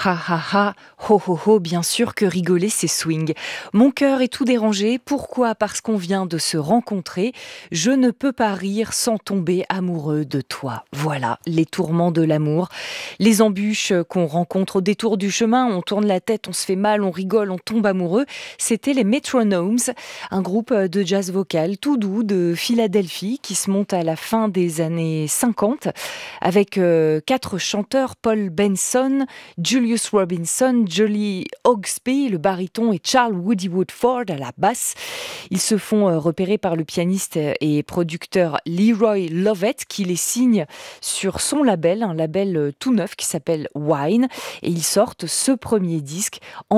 Ha ha ha, ho ho ho, bien sûr que rigoler c'est swing. Mon cœur est tout dérangé, pourquoi? Parce qu'on vient de se rencontrer. Je ne peux pas rire sans tomber amoureux de toi. Voilà, les tourments de l'amour, les embûches qu'on rencontre au détour du chemin, on tourne la tête, on se fait mal, on rigole, on tombe amoureux. C'était les Metronomes, un groupe de jazz vocal tout doux de Philadelphie qui se monte à la fin des années 50 avec quatre chanteurs, Paul Benson, Julius Robinson, Jolie Hawksby, le baryton, et Charles Woody Woodford à la basse. Ils se font repérer par le pianiste et producteur Leroy Lovett qui les signe sur son label, un label tout neuf qui s'appelle Wine, et ils sortent ce premier disque en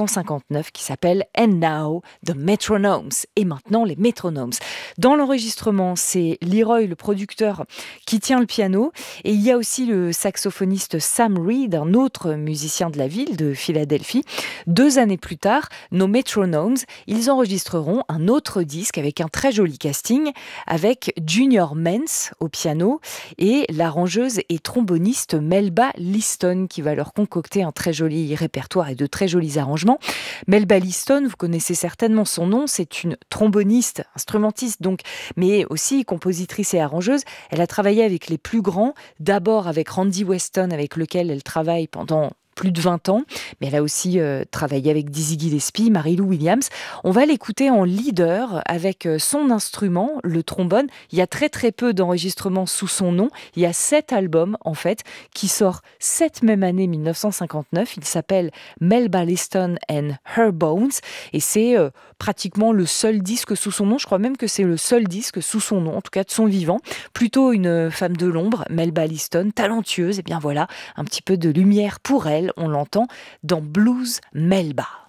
1959 qui s'appelle And Now the Metronomes, et maintenant les Metronomes. Dans l'enregistrement, c'est Leroy, le producteur, qui tient le piano, et il y a aussi le saxophoniste Sam Reed, un autre musicien de la ville de Philadelphie. 2 années plus tard, nos Metronomes, ils enregistreront un autre disque avec un très joli casting, avec Junior Mens au piano et l'arrangeuse et tromboniste Melba Liston qui va leur concocter un très joli répertoire et de très jolis arrangements. Melba Liston, vous connaissez certainement son nom, c'est une tromboniste, instrumentiste donc, mais aussi compositrice et arrangeuse. Elle a travaillé avec les plus grands, d'abord avec Randy Weston, avec lequel elle travaille pendant plus de 20 ans, mais elle a aussi travaillé avec Dizzy Gillespie, Mary-Lou Williams. On va l'écouter en leader avec son instrument, le trombone. Il y a très très peu d'enregistrements sous son nom. Il y a 7 albums en fait qui sortent cette même année 1959. Il s'appelle Melba Liston and Her Bones et c'est pratiquement le seul disque sous son nom. Je crois même que c'est le seul disque sous son nom, en tout cas de son vivant. Plutôt une femme de l'ombre, Melba Liston, talentueuse. Et bien voilà, un petit peu de lumière pour elle. On l'entend dans Blues Melba.